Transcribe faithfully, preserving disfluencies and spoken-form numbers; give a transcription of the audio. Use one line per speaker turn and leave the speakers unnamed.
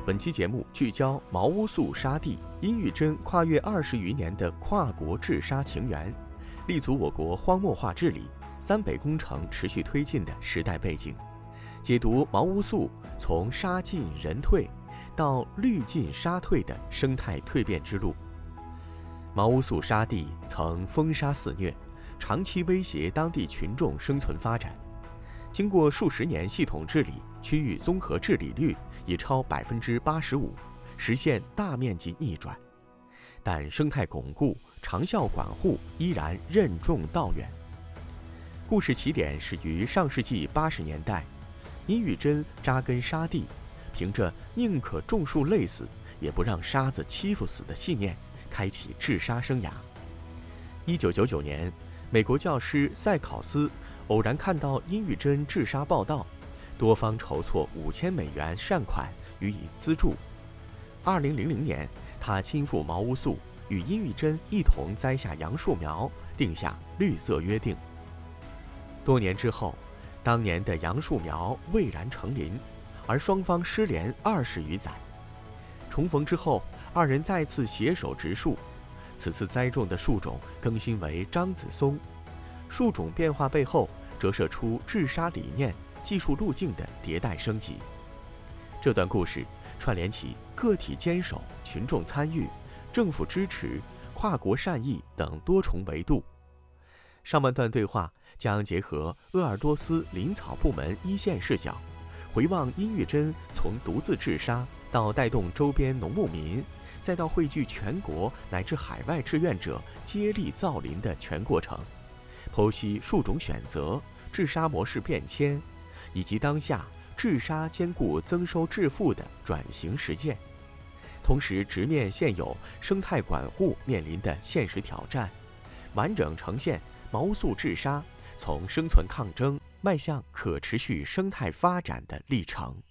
本期节目聚焦毛乌素沙地，殷玉珍跨越二十余年的跨国治沙情缘，立足我国荒漠化治理、三北工程持续推进的时代背景，解读毛乌素从沙进人退到绿进沙退的生态蜕变之路。毛乌素沙地曾风沙肆虐，长期威胁当地群众生存发展。经过数十年系统治理，区域综合治理率已超百分之八十五，实现大面积逆转。但生态巩固、长效管护依然任重道远。故事起点始于上世纪八十年代，殷玉珍扎根沙地，凭着宁可种树累死，也不让沙子欺负死的信念，开启治沙生涯。一九九九年，美国教师塞考斯偶然看到殷玉珍治沙报道，多方筹措五千美元善款予以资助。二零零零年，他亲赴毛乌素，与殷玉珍一同栽下杨树苗，定下绿色约定。多年之后，当年的杨树苗蔚然成林，而双方失联二十余载。重逢之后，二人再次携手植树，此次栽种的树种更新为樟子松。树种变化背后，折射出治沙理念、技术路径的迭代升级。这段故事串联起个体坚守、群众参与、政府支持、跨国善意等多重维度。上半段对话将结合鄂尔多斯林草部门一线视角，回望殷玉珍从独自治沙到带动周边农牧民，再到汇聚全国乃至海外志愿者接力造林的全过程，剖析树种选择、治沙模式变迁，以及当下治沙兼顾增收致富的转型实践，同时直面现有生态管护面临的现实挑战，完整呈现毛乌素治沙从生存抗争迈向可持续生态发展的历程。